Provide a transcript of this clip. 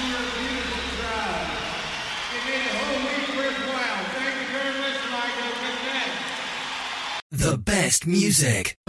your beautiful crowd. It made the whole week worthwhile. Thank you very much, Lido. Good night. The best music.